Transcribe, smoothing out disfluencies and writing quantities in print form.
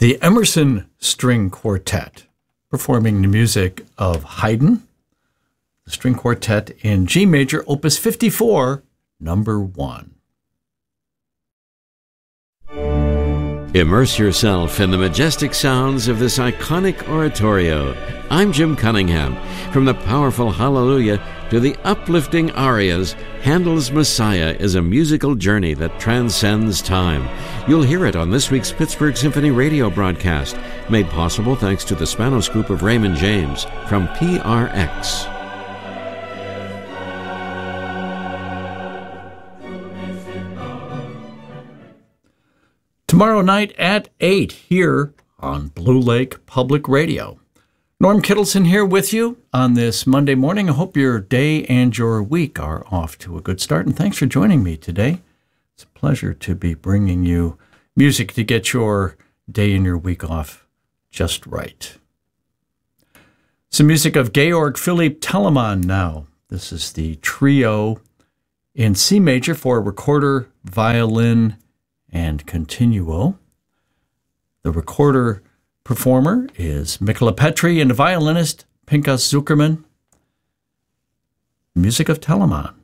The Emerson String Quartet, performing the music of Haydn, the String Quartet in G Major, Opus 54, number 1. Immerse yourself in the majestic sounds of this iconic oratorio. I'm Jim Cunningham. From the powerful Hallelujah to the uplifting arias, Handel's Messiah is a musical journey that transcends time. You'll hear it on this week's Pittsburgh Symphony radio broadcast, made possible thanks to the Spanos Group of Raymond James from PRX. Tomorrow night at 8 here on Blue Lake Public Radio. Norm Kittleson here with you on this Monday morning. I hope your day and your week are off to a good start, and thanks for joining me today. It's a pleasure to be bringing you music to get your day and your week off just right. Some music of Georg Philipp Telemann now. This is the trio in C major for recorder, violin, and continuo. The recorder performer is Mikola Petri and the violinist Pinchas Zuckerman. Music of Telemann.